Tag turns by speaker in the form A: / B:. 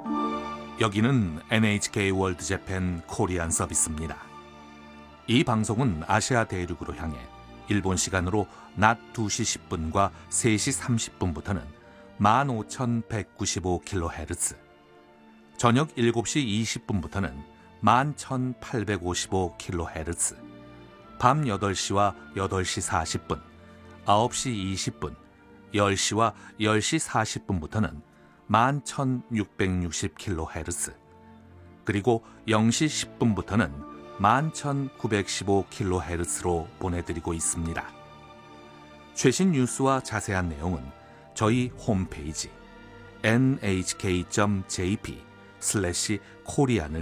A: 여기는 NHK 월드 재팬 코리안 서비스입니다. 이 방송은 아시아 대륙으로 향해 일본 시간으로 낮 2시 10분과 3시 30분부터는 15,195kHz, 저녁 7시 20분부터는 11,855kHz, 밤 8시와 8시 40분, 9시 20분, 10시와 10시 40분부터는 11,660kHz, 그리고 0시 10분부터는 11,915kHz로 보내드리고 있습니다. 최신 뉴스와 자세한 내용은 저희 홈페이지 nhk.jp/korean을